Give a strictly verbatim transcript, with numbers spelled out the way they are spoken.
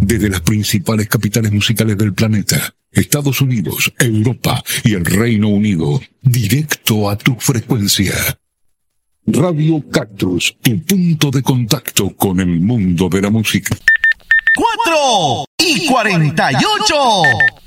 desde las principales capitales musicales del planeta, Estados Unidos, Europa y el Reino Unido, directo a tu frecuencia. Radio Cactus, tu punto de contacto con el mundo de la música. Cuatro y cuarenta y ocho.